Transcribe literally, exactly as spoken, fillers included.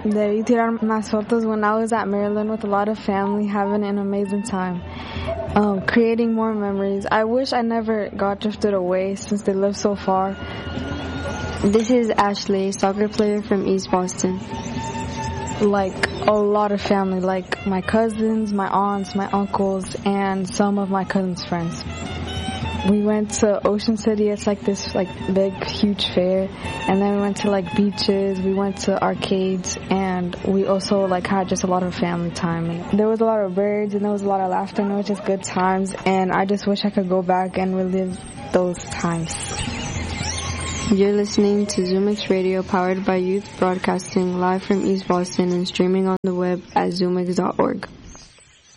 Debí tirar más fotos when I was at Maryland with a lot of family, having an amazing time. Um, creating more memories. I wish I never got drifted away since they live so far. This is Ashley, soccer player from East Boston. Like a lot of family, like my cousins, my aunts, my uncles, and some of my cousins' friends. We went to Ocean City. It's like this like big, huge fair. And then we went to like beaches. We went to arcades. And we also like had just a lot of family time. And there was a lot of birds and there was a lot of laughter and it was just good times. And I just wish I could go back and relive those times. You're listening to ZoomX Radio, powered by Youth Broadcasting, live from East Boston and streaming on the web at zoomx dot org.